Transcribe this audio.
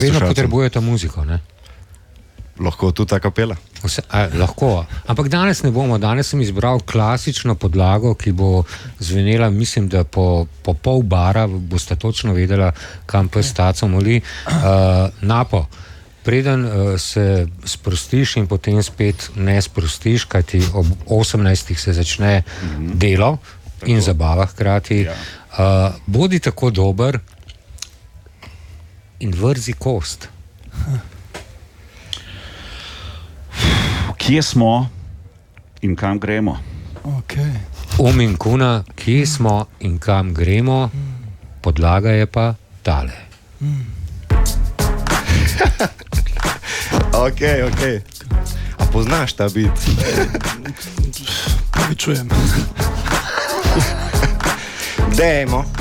Vedno potrebujete muziko, ne? Lahko tudi ta kapela. Lahko, ampak danes ne bomo. Danes sem izbral klasično podlago, ki bo zvenela, mislim, da po pol bara boste točno vedela, kam pes taco moli. Napo, preden se sprostiš in potem spet ne sprostiš, kajti ob 18. se začne delo in zabava hkrati. Bodi tako dober in vrzi kost. Kje smo in kam gremo? Okay. In kuna, kje smo in kam gremo, podlaga je pa tale. Ok. A poznaš ta bit? Prvi čujem. Dajmo.